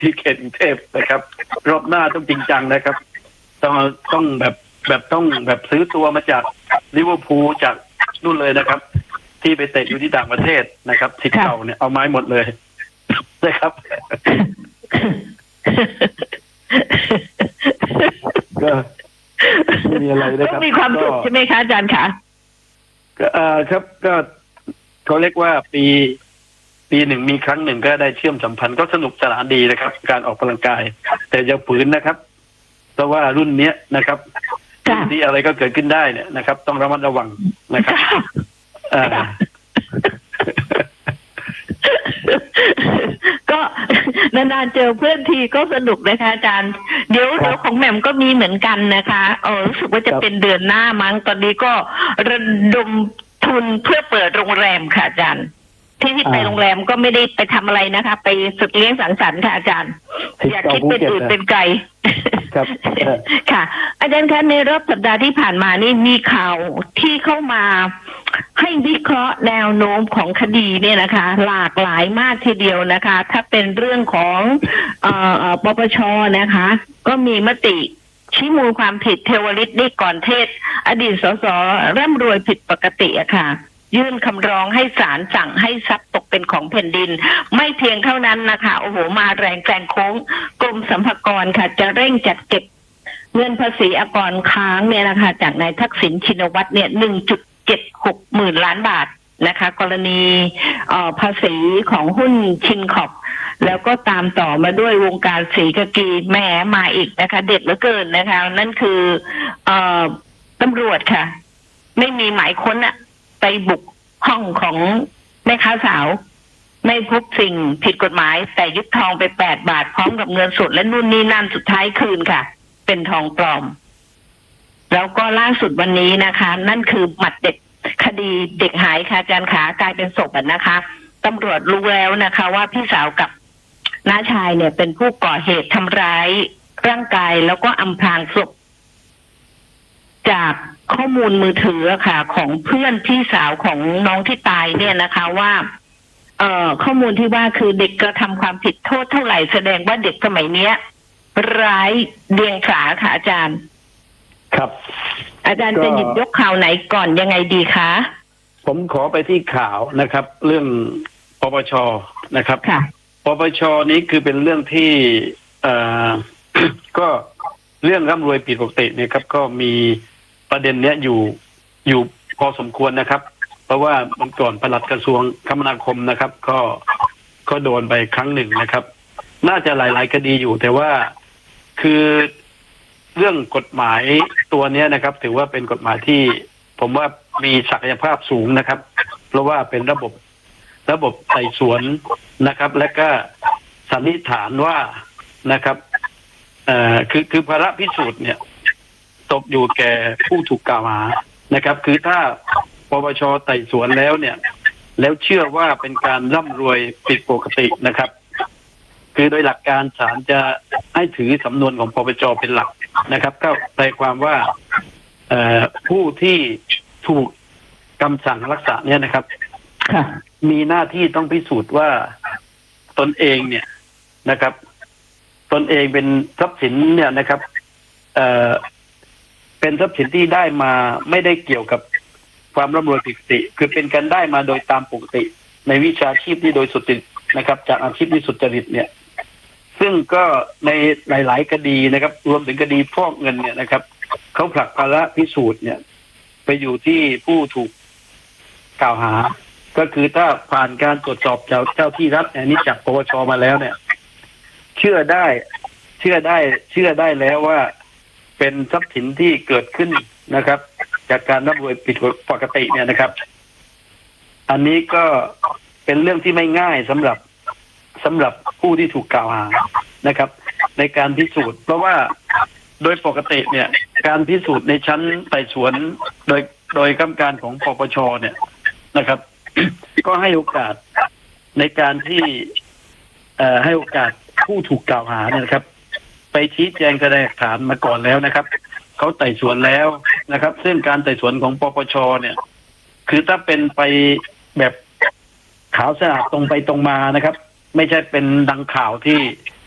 ที่เขตกรุงเทพนะครับรอบหน้าต้องจริงจังนะครับต้องแบบซื้อตัวมาจากลิเวอร์พูลจากนู่นเลยนะครับที่ไปเตะอยู่ที่ต่างประเทศนะครับสิทธิ์เก่าเนี่ยเอาไม้หมดเลยนะครับก็ไม่มีอะไรนะครับก็มีความสุขใช่ไหมคะอาจารย์คะครับก็เขาเรียกว่าปีหนึ่งมีครั้งหนึ่งก็ได้เชื่อมสัมพันธ์ก็สนุกสนานดีนะครับการออกกำลังกายแต่อย่าฝืนนะครับเพราะว่ารุ่นนี้นะครับที่อะไรก็เกิดขึ้นได้เนี่ยนะครับต้องระมัดระวังนะครับก็นานๆเจอเพื่อนทีก็สนุกนะคะอาจารย์เดี๋ยวของแหม่มก็มีเหมือนกันนะคะรู้สึกว่าจะเป็นเดือนหน้ามั้งตอนนี้ก็ระดมทุนเพื่อเปิดโรงแรมค่ะอาจารย์ที่ไปโรงแรมก็ไม่ได้ไปทำอะไรนะคะไปสุดเลี้ยงสังสรรค์ค่ะอาจารย์อยากคิดเป็นอื่นเป็นไกลครับค่ะอาจารย์คะในรอบสัปดาห์ที่ผ่านมานี่มีข่าวที่เข้ามาให้วิเคราะห์แนวโน้มของคดีเนี่ยนะคะหลากหลายมากทีเดียวนะคะถ้าเป็นเรื่องของปปช.นะคะก็มีมติชี้มูลความผิดเทวฤทธิ์นี่ก่อนเทศอดีตสสร่ำรวยผิดปกติอะค่ะยื่นคำร้องให้ศาลสั่งให้ทรัพย์ตกเป็นของแผ่นดินไม่เพียงเท่านั้นนะคะโอ้โหมาแรงแซงโค้งกรมสรรพากรค่ะจะเร่งจัดเก็บเงินภาษีอากรค้างเนี่ยนะคะจากนายทักษิณชินวัตรเนี่ย 1.76 หมื่นล้านบาทนะคะกรณีภาษีของหุ้นชินคอปแล้วก็ตามต่อมาด้วยวงการศรีกากีแหมมาอีกนะคะเด็ดเหลือเกินนะคะนั่นคือตำรวจค่ะไม่มีหมายค้นอะไปบุกห้องของแม่ค้าสาวไม่พบสิ่งผิดกฎหมายแต่ยึดทองไป8 บาทพร้อมกับเงินสดและนู่นนี่นั่นสุดท้ายคืนค่ะเป็นทองปลอมแล้วก็ล่าสุดวันนี้นะคะนั่นคือหมัดเด็ดคดีเด็กหายค่ะอาจารย์ขากลายเป็นศพนะคะตำรวจรู้แล้วนะคะว่าพี่สาวกับน้าชายเนี่ยเป็นผู้ก่อเหตุทำร้ายร่างกายแล้วก็อำพรางศพจากข้อมูลมือถือค่ะของเพื่อนพี่สาวของน้องที่ตายเนี่ยนะคะว่าข้อมูลที่ว่าคือเด็กกระทำความผิดโทษเท่าไหร่แสดงว่าเด็กสมัยเนี้ยร้ายเดียงสาค่ะอาจารย์ครับอาจารย์จะหยิบยกข่าวไหนก่อนยังไงดีคะผมขอไปที่ข่าวนะครับเรื่องปปช.นะครับค่ะปปช.นี้คือเป็นเรื่องที่ก็เรื่องร่ำรวยผิดปกติเนี่ยครับก็มีประเด็นเนี้ยอยู่พอสมควรนะครับเพราะว่ามันก่อนปลัดกระทรวงคมนาคมนะครับก็โดนไปครั้งหนึ่งนะครับน่าจะหลายๆคดีอยู่แต่ว่าคือเรื่องกฎหมายตัวนี้นะครับถือว่าเป็นกฎหมายที่ผมว่ามีศักยภาพสูงนะครับเพราะว่าเป็นระบบไต่สวนนะครับและก็สันนิษฐานว่านะครับคือภาระพิสูจน์เนี่ยตกอยู่แก่ผู้ถูกกล่าวหานะครับคือถ้าปปช.ไต่สวนแล้วเนี่ยแล้วเชื่อว่าเป็นการร่ำรวยผิดปกตินะครับคือโดยหลักการศาลจะให้ถือสำนวนของปปช.เป็นหลักนะครับก็แปลความว่าผู้ที่ถูกคำสั่งรักษาเนี่ยนะครับมีหน้าที่ต้องพิสูจน์ว่าตนเองเนี่ยนะครับตนเองเป็นทรัพย์สินเนี่ยนะครับเป็นทรัพย์สินที่ได้มาไม่ได้เกี่ยวกับความร่ำรวยผิดปกติคือเป็นการได้มาโดยตามปกติในวิชาชีพที่โดยสุจริตนะครับจากอาชีพที่สุจริตเนี่ยซึ่งก็ในหลายๆคดีนะครับรวมถึงคดีฟอกเงินเนี่ยนะครับเขาผลักภาระพิสูจน์เนี่ยไปอยู่ที่ผู้ถูกกล่าวหาก็คือถ้าผ่านการตรวจสอบจากเจ้าที่รัฐอันนี้จากปปช.มาแล้วเนี่ยเชื่อได้แล้วว่าเป็นทรัพย์สินที่เกิดขึ้นนะครับจากการร่ำรวยผิดปกติเนี่ยนะครับอันนี้ก็เป็นเรื่องที่ไม่ง่ายสำหรับผู้ที่ถูกกล่าวหานะครับในการพิสูจน์เพราะว่าโดยปกติเนี่ยการพิสูจน์ในชั้นไต่สวนโดยกรรมการของปปช.เนี่ยนะครับ ก็ให้โอกาสในการที่ให้โอกาสผู้ถูกกล่าวหาเนี่ยครับไปชี้แจงแสดงหลักฐานมาก่อนแล้วนะครับเขาไต่สวนแล้วนะครับซึ่งการไต่สวนของปปช.เนี่ยคือถ้าเป็นไปแบบขาวสะอาดตรงไปตรงมานะครับไม่ใช่เป็นดังข่าวที่